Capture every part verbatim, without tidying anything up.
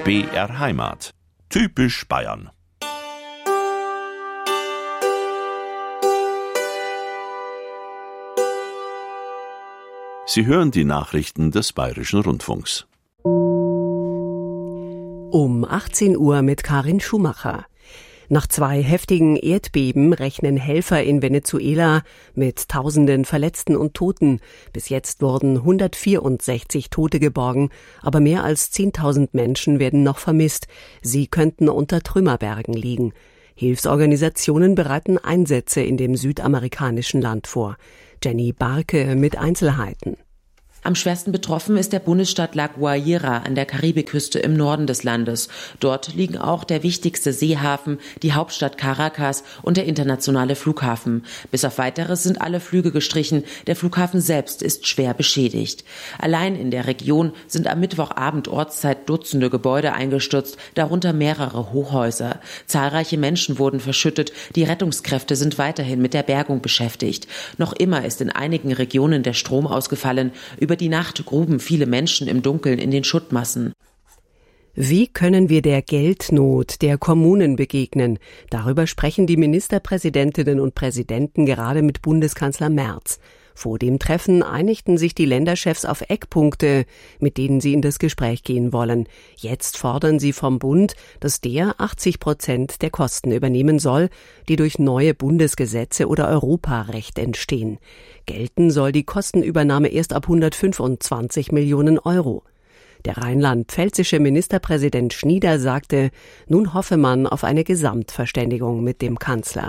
B R Heimat. Typisch Bayern. Sie hören die Nachrichten des Bayerischen Rundfunks. Um achtzehn Uhr mit Karin Schumacher. Nach zwei heftigen Erdbeben rechnen Helfer in Venezuela mit Tausenden Verletzten und Toten. Bis jetzt wurden hundertvierundsechzig Tote geborgen, aber mehr als zehntausend Menschen werden noch vermisst. Sie könnten unter Trümmerbergen liegen. Hilfsorganisationen bereiten Einsätze in dem südamerikanischen Land vor. Jenny Barke mit Einzelheiten. Am schwersten betroffen ist der Bundesstaat La Guaira an der Karibikküste im Norden des Landes. Dort liegen auch der wichtigste Seehafen, die Hauptstadt Caracas und der internationale Flughafen. Bis auf Weiteres sind alle Flüge gestrichen. Der Flughafen selbst ist schwer beschädigt. Allein in der Region sind am Mittwochabend Ortszeit Dutzende Gebäude eingestürzt, darunter mehrere Hochhäuser. Zahlreiche Menschen wurden verschüttet. Die Rettungskräfte sind weiterhin mit der Bergung beschäftigt. Noch immer ist in einigen Regionen der Strom ausgefallen. Über die Nacht gruben viele Menschen im Dunkeln in den Schuttmassen. Wie können wir der Geldnot der Kommunen begegnen? Darüber sprechen die Ministerpräsidentinnen und Präsidenten gerade mit Bundeskanzler Merz. Vor dem Treffen einigten sich die Länderchefs auf Eckpunkte, mit denen sie in das Gespräch gehen wollen. Jetzt fordern sie vom Bund, dass der achtzig Prozent der Kosten übernehmen soll, die durch neue Bundesgesetze oder Europarecht entstehen. Gelten soll die Kostenübernahme erst ab hundertfünfundzwanzig Millionen Euro. Der rheinland-pfälzische Ministerpräsident Schnieder sagte, nun hoffe man auf eine Gesamtverständigung mit dem Kanzler.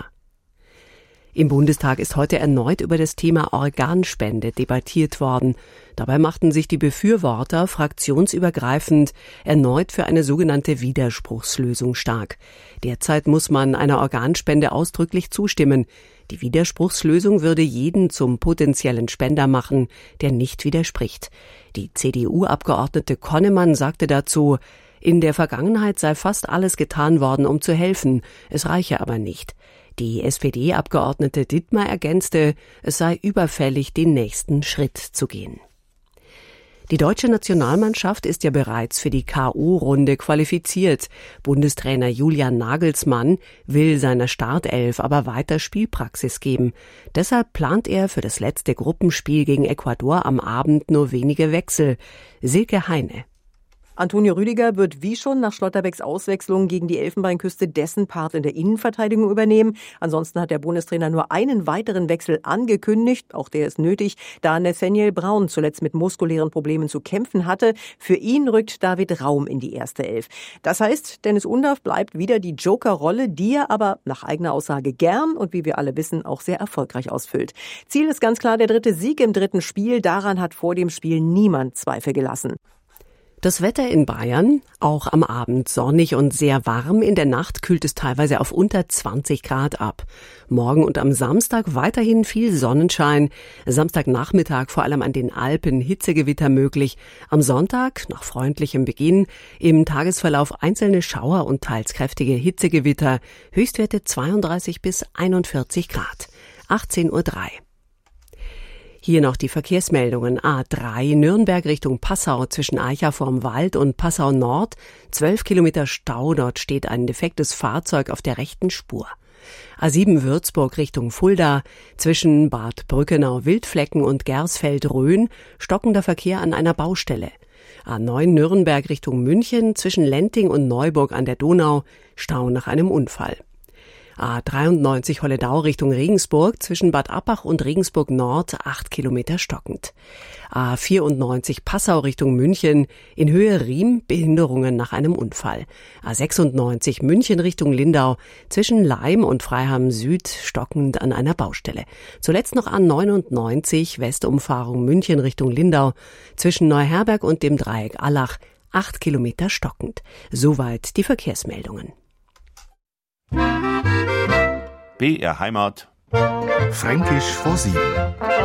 Im Bundestag ist heute erneut über das Thema Organspende debattiert worden. Dabei machten sich die Befürworter fraktionsübergreifend erneut für eine sogenannte Widerspruchslösung stark. Derzeit muss man einer Organspende ausdrücklich zustimmen. Die Widerspruchslösung würde jeden zum potenziellen Spender machen, der nicht widerspricht. Die C D U-Abgeordnete Konnemann sagte dazu, in der Vergangenheit sei fast alles getan worden, um zu helfen. Es reiche aber nicht. Die S P D-Abgeordnete Dittmar ergänzte, es sei überfällig, den nächsten Schritt zu gehen. Die deutsche Nationalmannschaft ist ja bereits für die K O-Runde qualifiziert. Bundestrainer Julian Nagelsmann will seiner Startelf aber weiter Spielpraxis geben. Deshalb plant er für das letzte Gruppenspiel gegen Ecuador am Abend nur wenige Wechsel. Silke Heine. Antonio Rüdiger wird wie schon nach Schlotterbecks Auswechslung gegen die Elfenbeinküste dessen Part in der Innenverteidigung übernehmen. Ansonsten hat der Bundestrainer nur einen weiteren Wechsel angekündigt. Auch der ist nötig, da Nathaniel Braun zuletzt mit muskulären Problemen zu kämpfen hatte. Für ihn rückt David Raum in die erste Elf. Das heißt, Dennis Undaff bleibt wieder die Joker-Rolle, die er aber nach eigener Aussage gern und wie wir alle wissen auch sehr erfolgreich ausfüllt. Ziel ist ganz klar der dritte Sieg im dritten Spiel. Daran hat vor dem Spiel niemand Zweifel gelassen. Das Wetter in Bayern, auch am Abend sonnig und sehr warm, in der Nacht kühlt es teilweise auf unter zwanzig Grad ab. Morgen und am Samstag weiterhin viel Sonnenschein, Samstagnachmittag vor allem an den Alpen Hitzegewitter möglich, am Sonntag nach freundlichem Beginn im Tagesverlauf einzelne Schauer und teils kräftige Hitzegewitter, Höchstwerte zweiunddreißig bis einundvierzig Grad. achtzehn Uhr drei. Hier noch die Verkehrsmeldungen. A drei Nürnberg Richtung Passau zwischen Eicha vorm Wald und Passau Nord. zwölf Kilometer Stau, dort steht ein defektes Fahrzeug auf der rechten Spur. A sieben Würzburg Richtung Fulda zwischen Bad Brückenau-Wildflecken und Gersfeld-Rhön stockender Verkehr an einer Baustelle. A neun Nürnberg Richtung München zwischen Lenting und Neuburg an der Donau, Stau nach einem Unfall. A dreiundneunzig Holledau Richtung Regensburg zwischen Bad Abbach und Regensburg Nord acht Kilometer stockend. A vierundneunzig Passau Richtung München in Höhe Riem Behinderungen nach einem Unfall. A sechsundneunzig München Richtung Lindau zwischen Laim und Freiham Süd stockend an einer Baustelle. Zuletzt noch A neunundneunzig Westumfahrung München Richtung Lindau zwischen Neuherberg und dem Dreieck Allach acht Kilometer stockend. Soweit die Verkehrsmeldungen. B R Heimat. Fränkisch vor sieben.